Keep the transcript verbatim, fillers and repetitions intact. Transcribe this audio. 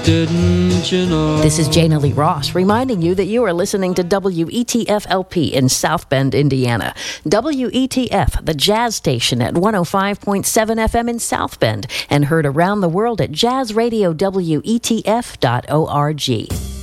Didn't you know? This is Jana Lee Ross reminding you that you are listening to W E T F L P in South Bend, Indiana. W E T F, the jazz station at one oh five point seven F M in South Bend, and heard around the world at jazz radio w e t f dot org.